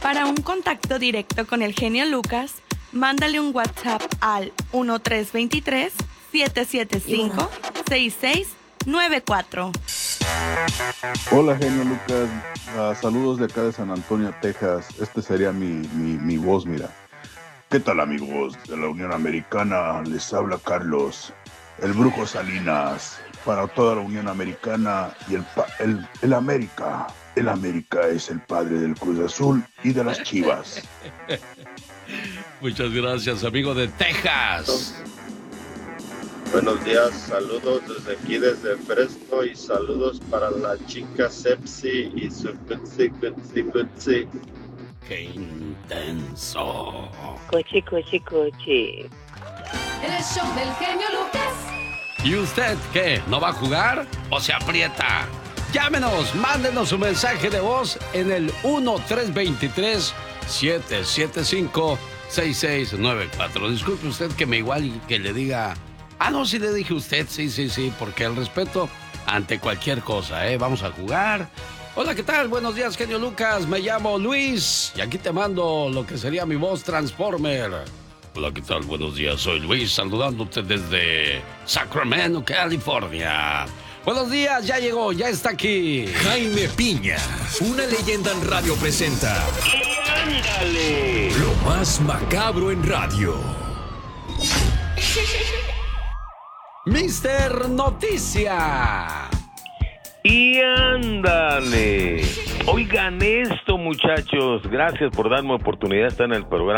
Para un contacto directo con el genio Lucas, mándale un WhatsApp al 1323-775-6694. Hola, genio Lucas. Saludos de acá de San Antonio, Texas. Este sería mi voz, mira. ¿Qué tal, amigos de la Unión Americana? Les habla Carlos, el Brujo Salinas, para toda la Unión Americana y el América. El América es el padre del Cruz Azul y de las Chivas. Muchas gracias, amigo de Texas. Buenos días, saludos desde aquí, desde Fresno, y saludos para la chica Sepsi y su Kutsi. ¡Qué intenso! Coche. El show del genio Lucas. ¿Y usted qué? ¿No va a jugar o se aprieta? Llámenos, mándenos un mensaje de voz en el 1-323-775-6694. Disculpe usted que me igual y que le diga... Ah, no, sí le dije a usted, sí, porque el respeto ante cualquier cosa, Vamos a jugar. Hola, ¿qué tal? Buenos días, genio Lucas. Me llamo Luis y aquí te mando lo que sería mi voz Transformer. Hola, ¿qué tal? Buenos días, soy Luis, saludándote desde Sacramento, California. Buenos días, ya llegó, ya está aquí. Jaime Piña, una leyenda en radio presenta. ¡Y ándale! Lo más macabro en radio. Mister Noticia. ¡Y ándale! Oigan esto, muchachos. Gracias por darme oportunidad de estar en el programa.